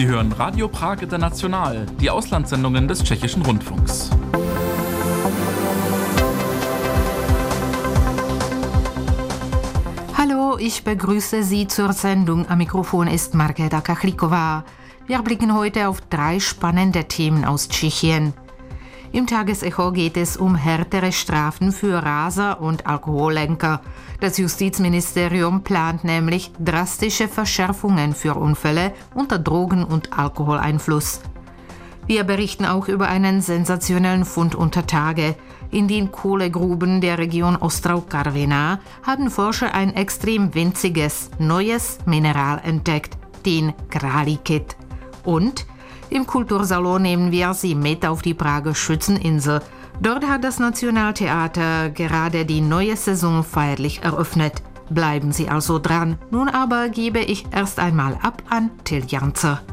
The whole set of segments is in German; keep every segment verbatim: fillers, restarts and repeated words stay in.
Sie hören Radio Prag International, die Auslandssendungen des Tschechischen Rundfunks. Hallo, ich begrüße Sie zur Sendung. Am Mikrofon ist Markéta Kachlíková. Wir blicken heute auf drei spannende Themen aus Tschechien. Im Tagesecho geht es um härtere Strafen für Raser und Alkohollenker. Das Justizministerium plant nämlich drastische Verschärfungen für Unfälle unter Drogen- und Alkoholeinfluss. Wir berichten auch über einen sensationellen Fund unter Tage. In den Kohlegruben der Region Ostrov-Karviná haben Forscher ein extrem winziges, neues Mineral entdeckt, den Králíkit. Und im Kultursalon nehmen wir Sie mit auf die Prager Schützeninsel. Dort hat das Nationaltheater gerade die neue Saison feierlich eröffnet. Bleiben Sie also dran. Nun aber gebe ich erst einmal ab an Till Janzer.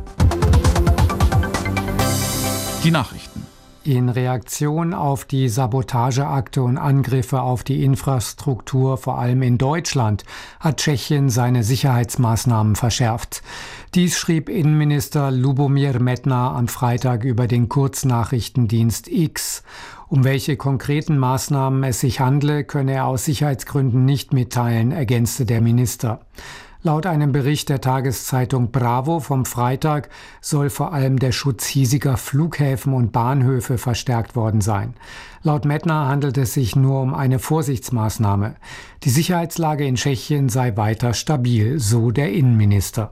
Die Nachrichten. In Reaktion auf die Sabotageakte und Angriffe auf die Infrastruktur, vor allem in Deutschland, hat Tschechien seine Sicherheitsmaßnahmen verschärft. Dies schrieb Innenminister Lubomír Metnar am Freitag über den Kurznachrichtendienst X. Um welche konkreten Maßnahmen es sich handle, könne er aus Sicherheitsgründen nicht mitteilen, ergänzte der Minister. Laut einem Bericht der Tageszeitung Bravo vom Freitag soll vor allem der Schutz hiesiger Flughäfen und Bahnhöfe verstärkt worden sein. Laut Metnar handelt es sich nur um eine Vorsichtsmaßnahme. Die Sicherheitslage in Tschechien sei weiter stabil, so der Innenminister.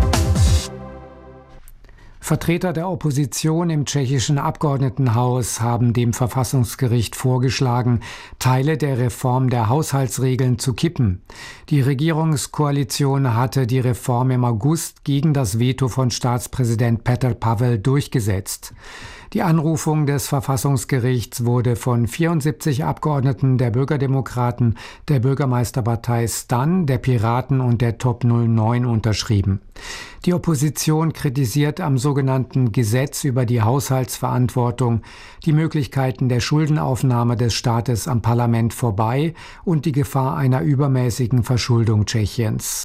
Vertreter der Opposition im tschechischen Abgeordnetenhaus haben dem Verfassungsgericht vorgeschlagen, Teile der Reform der Haushaltsregeln zu kippen. Die Regierungskoalition hatte die Reform im August gegen das Veto von Staatspräsident Petr Pavel durchgesetzt. Die Anrufung des Verfassungsgerichts wurde von vierundsiebzig Abgeordneten der Bürgerdemokraten, der Bürgermeisterpartei Stan, der Piraten und der Top null neun unterschrieben. Die Opposition kritisiert am sogenannten Gesetz über die Haushaltsverantwortung die Möglichkeiten der Schuldenaufnahme des Staates am Parlament vorbei und die Gefahr einer übermäßigen Verschuldung Tschechiens.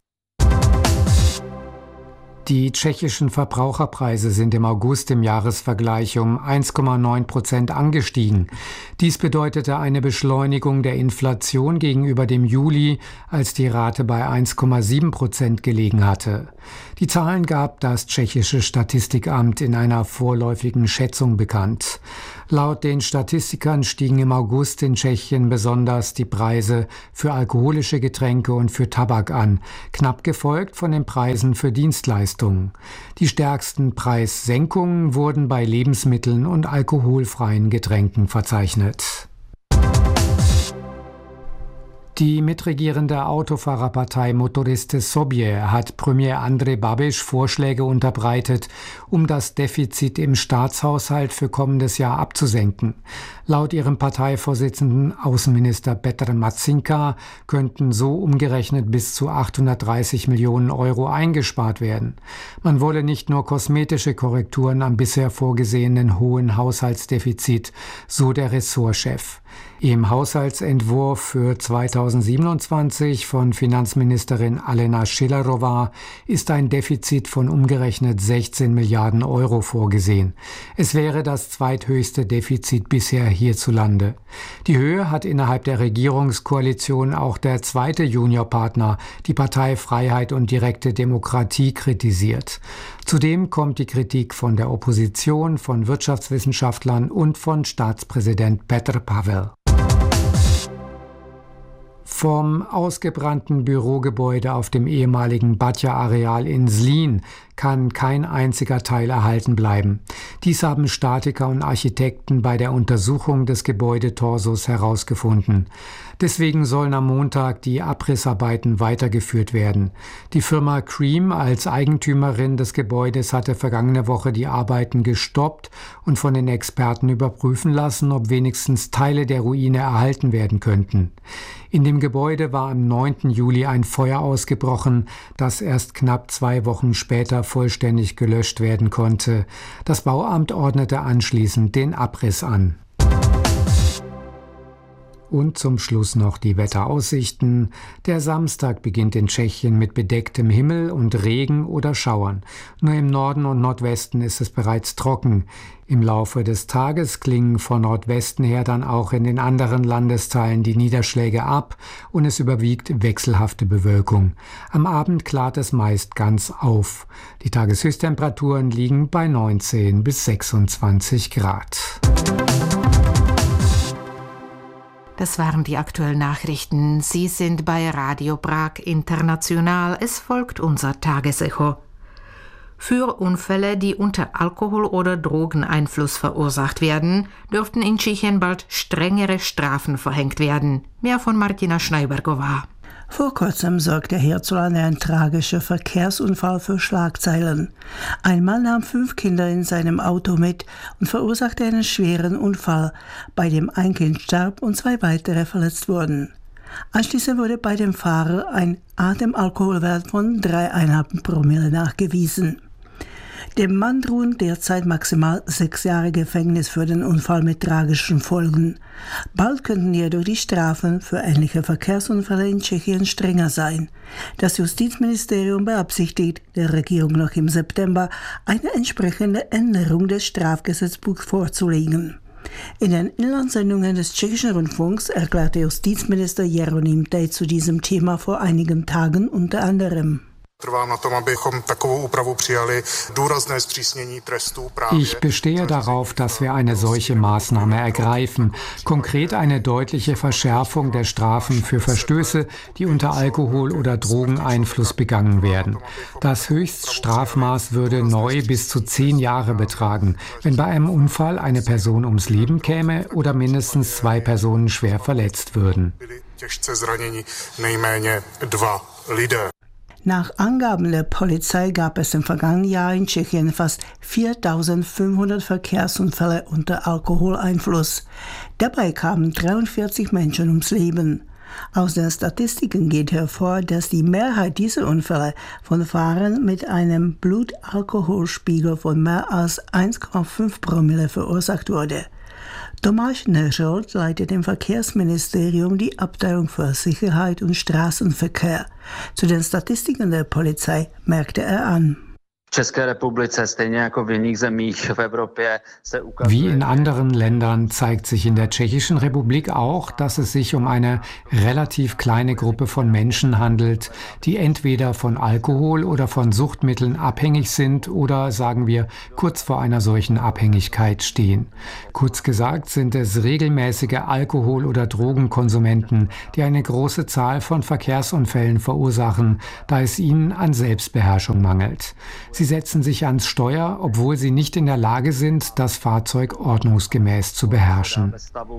Die tschechischen Verbraucherpreise sind im August im Jahresvergleich um eins Komma neun Prozent angestiegen. Dies bedeutete eine Beschleunigung der Inflation gegenüber dem Juli, als die Rate bei eins Komma sieben Prozent gelegen hatte. Die Zahlen gab das tschechische Statistikamt in einer vorläufigen Schätzung bekannt. Laut den Statistikern stiegen im August in Tschechien besonders die Preise für alkoholische Getränke und für Tabak an, knapp gefolgt von den Preisen für Dienstleistungen. Die stärksten Preissenkungen wurden bei Lebensmitteln und alkoholfreien Getränken verzeichnet. Die mitregierende Autofahrerpartei Motoriste Sobě hat Premier Andrej Babiš Vorschläge unterbreitet, um das Defizit im Staatshaushalt für kommendes Jahr abzusenken. Laut ihrem Parteivorsitzenden Außenminister Petr Matzinka könnten so umgerechnet bis zu achthundertdreißig Millionen Euro eingespart werden. Man wolle nicht nur kosmetische Korrekturen am bisher vorgesehenen hohen Haushaltsdefizit, so der Ressortchef. Im Haushaltsentwurf für zweitausendsiebenundzwanzig von Finanzministerin Alena Schillerová ist ein Defizit von umgerechnet sechzehn Milliarden Euro vorgesehen. Es wäre das zweithöchste Defizit bisher hierzulande. Die Höhe hat innerhalb der Regierungskoalition auch der zweite Juniorpartner, die Partei Freiheit und direkte Demokratie, kritisiert. Zudem kommt die Kritik von der Opposition, von Wirtschaftswissenschaftlern und von Staatspräsident Petr Pavel. Vom ausgebrannten Bürogebäude auf dem ehemaligen Batja-Areal in Zlín kann kein einziger Teil erhalten bleiben. Dies haben Statiker und Architekten bei der Untersuchung des Gebäudetorsos herausgefunden. Deswegen sollen am Montag die Abrissarbeiten weitergeführt werden. Die Firma Cream als Eigentümerin des Gebäudes hatte vergangene Woche die Arbeiten gestoppt und von den Experten überprüfen lassen, ob wenigstens Teile der Ruine erhalten werden könnten. In dem Gebäude war am neunten Juli ein Feuer ausgebrochen, das erst knapp zwei Wochen später vollständig gelöscht werden konnte. Das Bauamt ordnete anschließend den Abriss an. Und zum Schluss noch die Wetteraussichten. Der Samstag beginnt in Tschechien mit bedecktem Himmel und Regen oder Schauern. Nur im Norden und Nordwesten ist es bereits trocken. Im Laufe des Tages klingen von Nordwesten her dann auch in den anderen Landesteilen die Niederschläge ab und es überwiegt wechselhafte Bewölkung. Am Abend klart es meist ganz auf. Die Tageshöchsttemperaturen liegen bei neunzehn bis sechsundzwanzig Grad. Das waren die aktuellen Nachrichten. Sie sind bei Radio Prag International. Es folgt unser Tagesecho. Für Unfälle, die unter Alkohol- oder Drogeneinfluss verursacht werden, dürften in Tschechien bald strengere Strafen verhängt werden. Mehr von Martina Schneibergová. Vor kurzem sorgte hierzulande ein tragischer Verkehrsunfall für Schlagzeilen. Ein Mann nahm fünf Kinder in seinem Auto mit und verursachte einen schweren Unfall, bei dem ein Kind starb und zwei weitere verletzt wurden. Anschließend wurde bei dem Fahrer ein Atemalkoholwert von drei Komma fünf Promille nachgewiesen. Dem Mann drohen derzeit maximal sechs Jahre Gefängnis für den Unfall mit tragischen Folgen. Bald könnten jedoch die Strafen für ähnliche Verkehrsunfälle in Tschechien strenger sein. Das Justizministerium beabsichtigt, der Regierung noch im September eine entsprechende Änderung des Strafgesetzbuchs vorzulegen. In den Inlandssendungen des Tschechischen Rundfunks erklärte Justizminister Jeroným Tejc zu diesem Thema vor einigen Tagen unter anderem: Ich bestehe darauf, dass wir eine solche Maßnahme ergreifen, konkret eine deutliche Verschärfung der Strafen für Verstöße, die unter Alkohol- oder Drogeneinfluss begangen werden. Das Höchststrafmaß würde neu bis zu zehn Jahre betragen, wenn bei einem Unfall eine Person ums Leben käme oder mindestens zwei Personen schwer verletzt würden. Nach Angaben der Polizei gab es im vergangenen Jahr in Tschechien fast viertausendfünfhundert Verkehrsunfälle unter Alkoholeinfluss. Dabei kamen dreiundvierzig Menschen ums Leben. Aus den Statistiken geht hervor, dass die Mehrheit dieser Unfälle von Fahrern mit einem Blutalkoholspiegel von mehr als eins Komma fünf Promille verursacht wurde. Tomáš Neřolt leitet im Verkehrsministerium die Abteilung für Sicherheit und Straßenverkehr. Zu den Statistiken der Polizei merkte er an: Wie in anderen Ländern zeigt sich in der Tschechischen Republik auch, dass es sich um eine relativ kleine Gruppe von Menschen handelt, die entweder von Alkohol oder von Suchtmitteln abhängig sind oder, sagen wir, kurz vor einer solchen Abhängigkeit stehen. Kurz gesagt sind es regelmäßige Alkohol- oder Drogenkonsumenten, die eine große Zahl von Verkehrsunfällen verursachen, da es ihnen an Selbstbeherrschung mangelt. Sie setzen sich ans Steuer, obwohl sie nicht in der Lage sind, das Fahrzeug ordnungsgemäß zu beherrschen.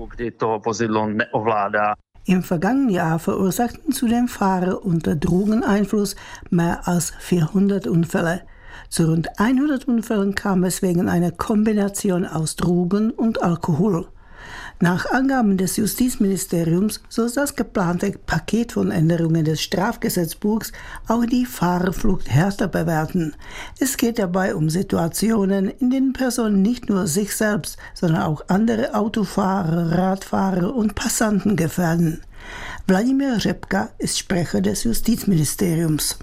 Im vergangenen Jahr verursachten zudem Fahrer unter Drogeneinfluss mehr als vierhundert Unfälle. Zu rund hundert Unfällen kam es wegen einer Kombination aus Drogen und Alkohol. Nach Angaben des Justizministeriums soll das geplante Paket von Änderungen des Strafgesetzbuchs auch die Fahrerflucht härter bewerten. Es geht dabei um Situationen, in denen Personen nicht nur sich selbst, sondern auch andere Autofahrer, Radfahrer und Passanten gefährden. Vladimír Řepka ist Sprecher des Justizministeriums.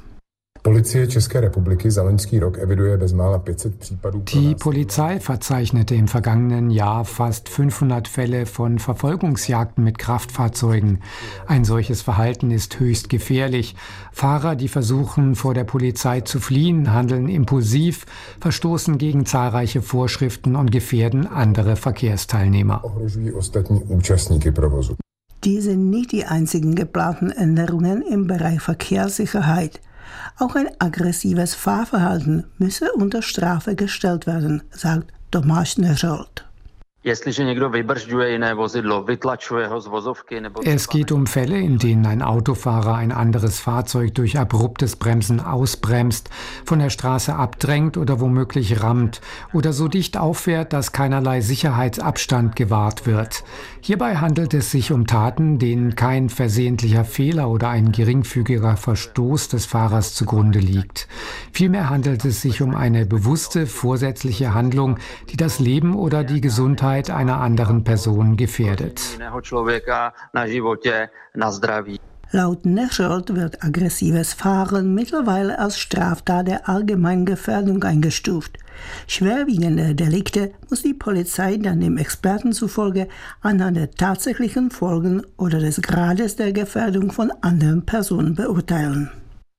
Die Polizei verzeichnete im vergangenen Jahr fast fünfhundert Fälle von Verfolgungsjagden mit Kraftfahrzeugen. Ein solches Verhalten ist höchst gefährlich. Fahrer, die versuchen, vor der Polizei zu fliehen, handeln impulsiv, verstoßen gegen zahlreiche Vorschriften und gefährden andere Verkehrsteilnehmer. Dies sind nicht die einzigen geplanten Änderungen im Bereich Verkehrssicherheit. Auch ein aggressives Fahrverhalten müsse unter Strafe gestellt werden, sagt Tomáš Neřolt. Es geht um Fälle, in denen ein Autofahrer ein anderes Fahrzeug durch abruptes Bremsen ausbremst, von der Straße abdrängt oder womöglich rammt oder so dicht auffährt, dass keinerlei Sicherheitsabstand gewahrt wird. Hierbei handelt es sich um Taten, denen kein versehentlicher Fehler oder ein geringfügiger Verstoß des Fahrers zugrunde liegt. Vielmehr handelt es sich um eine bewusste, vorsätzliche Handlung, die das Leben oder die Gesundheit Gesundheit einer anderen Person gefährdet. Laut Nesholt wird aggressives Fahren mittlerweile als Straftat der allgemeinen Gefährdung eingestuft. Schwerwiegende Delikte muss die Polizei dann dem Experten zufolge anhand der tatsächlichen Folgen oder des Grades der Gefährdung von anderen Personen beurteilen.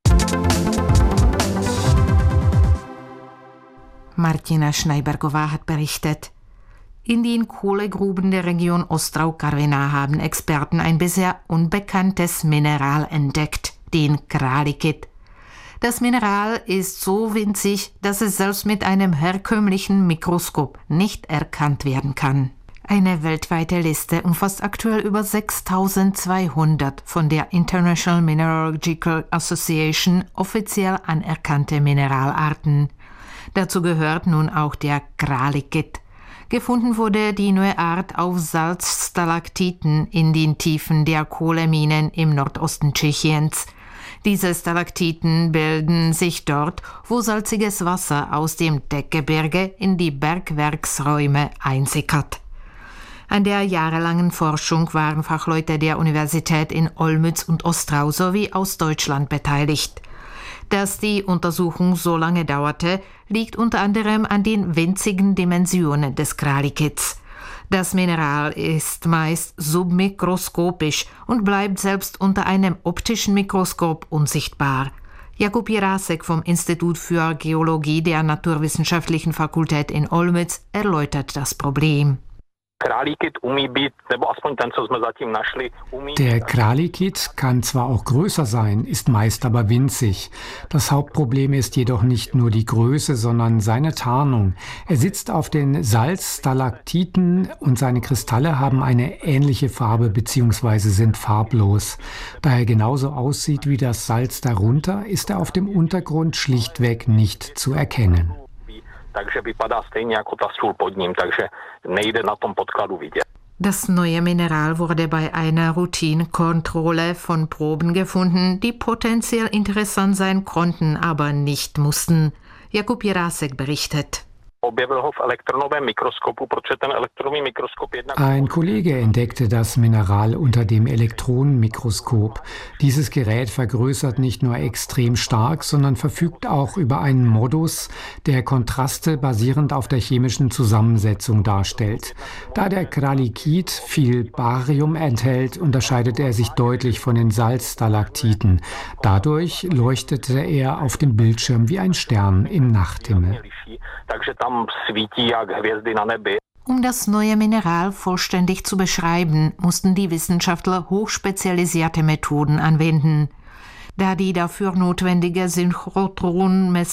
Martina Schneibergová hat berichtet. In den Kohlegruben der Region Ostrau-Karviná haben Experten ein bisher unbekanntes Mineral entdeckt, den Kralikit. Das Mineral ist so winzig, dass es selbst mit einem herkömmlichen Mikroskop nicht erkannt werden kann. Eine weltweite Liste umfasst aktuell über sechstausendzweihundert von der International Mineralogical Association offiziell anerkannte Mineralarten. Dazu gehört nun auch der Kralikit. Gefunden wurde die neue Art auf Salzstalaktiten in den Tiefen der Kohleminen im Nordosten Tschechiens. Diese Stalaktiten bilden sich dort, wo salziges Wasser aus dem Deckgebirge in die Bergwerksräume einsickert. An der jahrelangen Forschung waren Fachleute der Universität in Olmütz und Ostrau sowie aus Deutschland beteiligt. Dass die Untersuchung so lange dauerte, liegt unter anderem an den winzigen Dimensionen des Kralikits. Das Mineral ist meist submikroskopisch und bleibt selbst unter einem optischen Mikroskop unsichtbar. Jakub Jirásek vom Institut für Geologie der Naturwissenschaftlichen Fakultät in Olmütz erläutert das Problem. Der Kralikit kann zwar auch größer sein, ist meist aber winzig. Das Hauptproblem ist jedoch nicht nur die Größe, sondern seine Tarnung. Er sitzt auf den Salzstalaktiten und seine Kristalle haben eine ähnliche Farbe bzw. sind farblos. Da er genauso aussieht wie das Salz darunter, ist er auf dem Untergrund schlichtweg nicht zu erkennen. Das neue Mineral wurde bei einer Routinekontrolle von Proben gefunden, die potenziell interessant sein konnten, aber nicht mussten. Jakub Jirásek berichtet. Ein Kollege entdeckte das Mineral unter dem Elektronenmikroskop. Dieses Gerät vergrößert nicht nur extrem stark, sondern verfügt auch über einen Modus, der Kontraste basierend auf der chemischen Zusammensetzung darstellt. Da der Kralikit viel Barium enthält, unterscheidet er sich deutlich von den Salzstalaktiten. Dadurch leuchtete er auf dem Bildschirm wie ein Stern im Nachthimmel. Um das neue Mineral vollständig zu beschreiben, mussten die Wissenschaftler hochspezialisierte Methoden anwenden. Da die dafür notwendige Synchrotron